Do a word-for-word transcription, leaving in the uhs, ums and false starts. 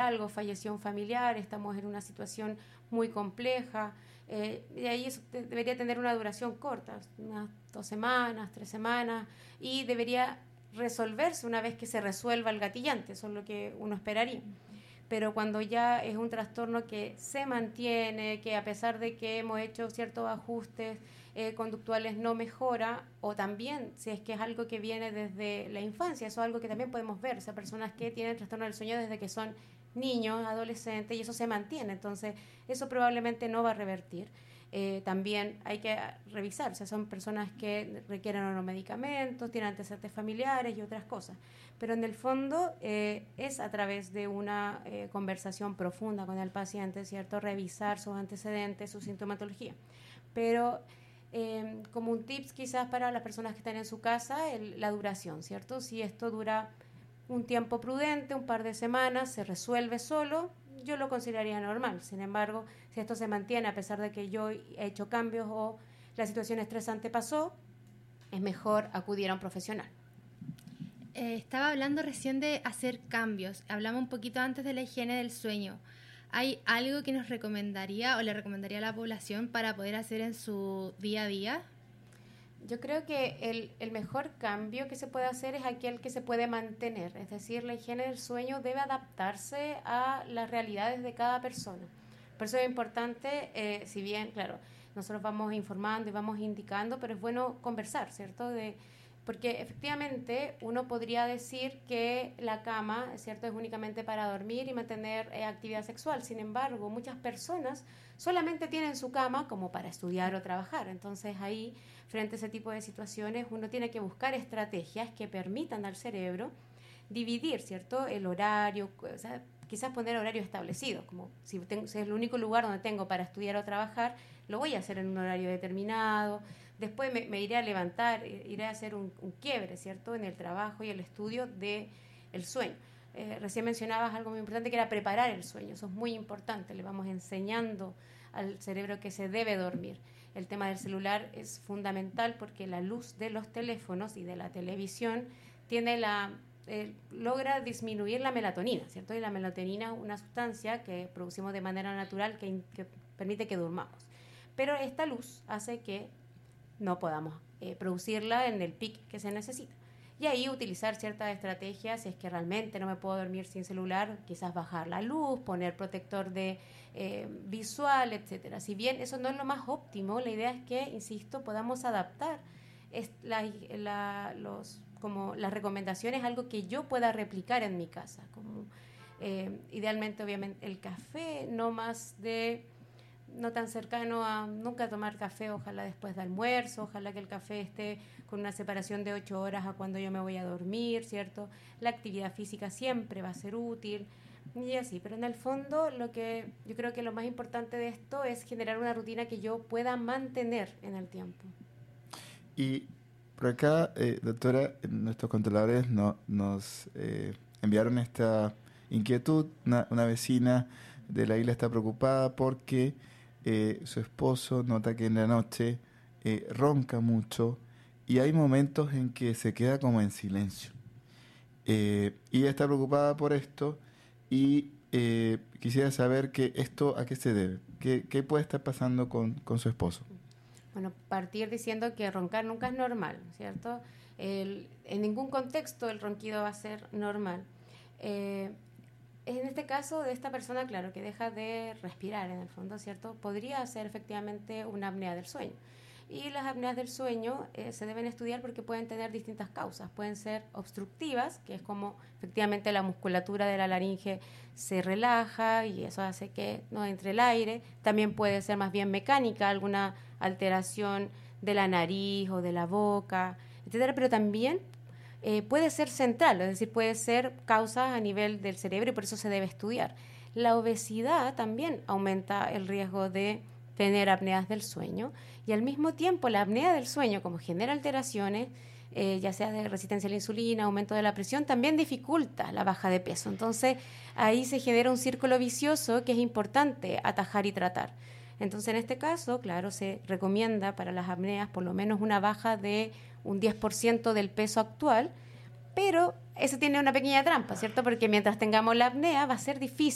algo, falleció un familiar, estamos en una situación muy compleja, eh, y ahí eso te, debería tener una duración corta, unas dos semanas, tres semanas, y debería resolverse una vez que se resuelva el gatillante, eso es lo que uno esperaría. Pero cuando ya es un trastorno que se mantiene, que a pesar de que hemos hecho ciertos ajustes eh, conductuales no mejora, o también si es que es algo que viene desde la infancia, eso es algo que también podemos ver, o sea, personas que tienen trastorno del sueño desde que son niños, adolescentes, y eso se mantiene, entonces eso probablemente no va a revertir. Eh, también hay que revisar, o sea, son personas que requieren unos medicamentos, tienen antecedentes familiares y otras cosas, pero en el fondo eh, es a través de una eh, conversación profunda con el paciente, ¿cierto? Revisar sus antecedentes, su sintomatología, pero eh, como un tips quizás para las personas que están en su casa, el, la duración, ¿cierto? Si esto dura un tiempo prudente, un par de semanas, se resuelve solo, yo lo consideraría normal. Sin embargo, si esto se mantiene a pesar de que yo he hecho cambios o la situación estresante pasó, es mejor acudir a un profesional. Eh, estaba hablando recién de hacer cambios. Hablamos un poquito antes de la higiene del sueño. ¿Hay algo que nos recomendaría o le recomendaría a la población para poder hacer en su día a día? Yo creo que el, el mejor cambio que se puede hacer es aquel que se puede mantener, es decir, la higiene del sueño debe adaptarse a las realidades de cada persona. Por eso es importante, eh, si bien, claro, nosotros vamos informando y vamos indicando, pero es bueno conversar, ¿cierto? De, porque efectivamente uno podría decir que la cama, ¿cierto?, es únicamente para dormir y mantener eh, actividad sexual. Sin embargo, muchas personas solamente tienen su cama como para estudiar o trabajar. Entonces ahí, frente a ese tipo de situaciones, uno tiene que buscar estrategias que permitan al cerebro dividir, ¿cierto?, el horario, o sea, quizás poner horarios establecidos, como si, tengo, si es el único lugar donde tengo para estudiar o trabajar, lo voy a hacer en un horario determinado, después me, me iré a levantar, iré a hacer un, un quiebre, ¿cierto?, en el trabajo y el estudio del sueño. Eh, recién mencionabas algo muy importante que era preparar el sueño, eso es muy importante, le vamos enseñando al cerebro que se debe dormir. El tema del celular es fundamental porque la luz de los teléfonos y de la televisión tiene la... Eh, logra disminuir la melatonina, ¿cierto? Y la melatonina es una sustancia que producimos de manera natural que, que permite que durmamos. Pero esta luz hace que no podamos eh, producirla en el pic que se necesita. Y ahí utilizar ciertas estrategias, si es que realmente no me puedo dormir sin celular, quizás bajar la luz, poner protector de eh, visual, etcétera. Si bien eso no es lo más óptimo, la idea es que, insisto, podamos adaptar es la, la, los como las recomendaciones, algo que yo pueda replicar en mi casa, como eh, idealmente obviamente el café, no más de, no tan cercano a nunca tomar café, ojalá después de almuerzo, ojalá que el café esté con una separación de ocho horas a cuando yo me voy a dormir, ¿cierto? La actividad física siempre va a ser útil y así, pero en el fondo lo que yo creo que lo más importante de esto es generar una rutina que yo pueda mantener en el tiempo. Y por acá, eh, doctora, nuestros controladores no, nos eh, enviaron esta inquietud. Una, una vecina de la isla está preocupada porque eh, su esposo nota que en la noche eh, ronca mucho y hay momentos en que se queda como en silencio. Eh, y ella está preocupada por esto y eh, quisiera saber que esto a qué se debe, qué, qué puede estar pasando con, con su esposo. Bueno, partir diciendo que roncar nunca es normal, ¿cierto? El, en ningún contexto el ronquido va a ser normal. Eh, en este caso de esta persona, claro, que deja de respirar en el fondo, ¿cierto? Podría ser efectivamente una apnea del sueño. Y las apneas del sueño eh, se deben estudiar porque pueden tener distintas causas. Pueden ser obstructivas, que es como efectivamente la musculatura de la laringe se relaja y eso hace que no entre el aire. También puede ser más bien mecánica, alguna alteración de la nariz o de la boca, etcétera. Pero también eh, puede ser central, es decir, puede ser causas a nivel del cerebro y por eso se debe estudiar. La obesidad también aumenta el riesgo de tener apneas del sueño y al mismo tiempo la apnea del sueño, como genera alteraciones, eh, ya sea de resistencia a la insulina, aumento de la presión, también dificulta la baja de peso. Entonces ahí se genera un círculo vicioso que es importante atajar y tratar. Entonces en este caso, claro, se recomienda para las apneas por lo menos una baja de un diez por ciento del peso actual, pero eso tiene una pequeña trampa, ¿cierto? Porque mientras tengamos la apnea va a ser difícil